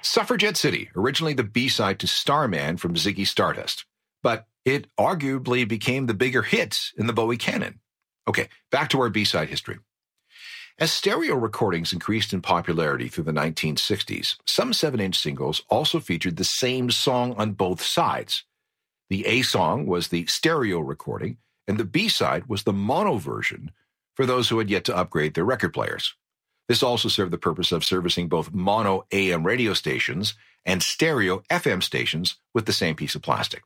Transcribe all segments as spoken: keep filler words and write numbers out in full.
Suffragette City, originally the B-side to Starman from Ziggy Stardust, but it arguably became the bigger hit in the Bowie canon. Okay, back to our B-side history. As stereo recordings increased in popularity through the nineteen sixties, some seven-inch singles also featured the same song on both sides. The A song was the stereo recording, and the B-side was the mono version for those who had yet to upgrade their record players. This also served the purpose of servicing both mono A M radio stations and stereo F M stations with the same piece of plastic.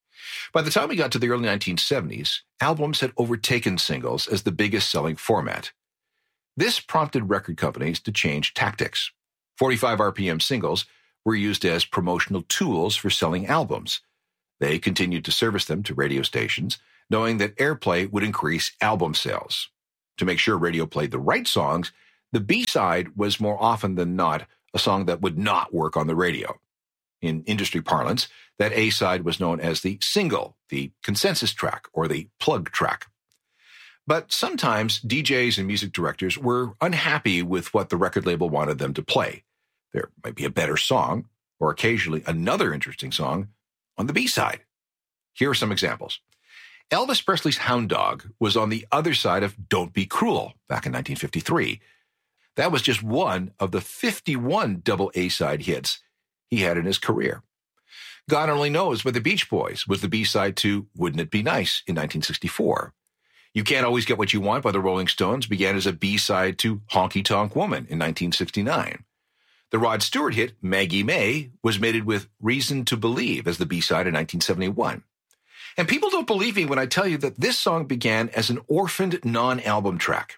By the time we got to the early nineteen seventies, albums had overtaken singles as the biggest selling format. This prompted record companies to change tactics. forty-five R P M singles were used as promotional tools for selling albums. They continued to service them to radio stations, knowing that airplay would increase album sales. To make sure radio played the right songs, the B-side was more often than not a song that would not work on the radio. In industry parlance, that A-side was known as the single, the consensus track, or the plug track. But sometimes D Js and music directors were unhappy with what the record label wanted them to play. There might be a better song, or occasionally another interesting song, on the B-side. Here are some examples. Elvis Presley's Hound Dog was on the other side of Don't Be Cruel back in nineteen fifty-three. That was just one of the fifty-one double A-side hits he had in his career. God Only Knows by the Beach Boys was the B-side to Wouldn't It Be Nice in nineteen sixty-four. You Can't Always Get What You Want by the Rolling Stones began as a B-side to Honky Tonk Woman in nineteen sixty-nine. The Rod Stewart hit Maggie May was mated with Reason to Believe as the B-side in nineteen seventy-one. And people don't believe me when I tell you that this song began as an orphaned non-album track.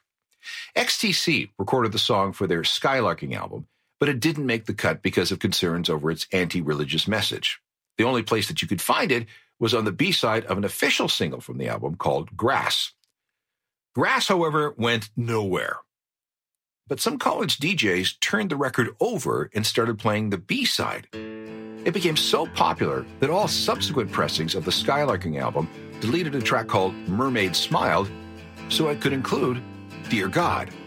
X T C recorded the song for their Skylarking album, but it didn't make the cut because of concerns over its anti-religious message. The only place that you could find it was on the B-side of an official single from the album called Grass. Grass, however, went nowhere. But some college D Js turned the record over and started playing the B-side. It became so popular that all subsequent pressings of the Skylarking album deleted a track called Mermaid Smiled so it could include Dear God.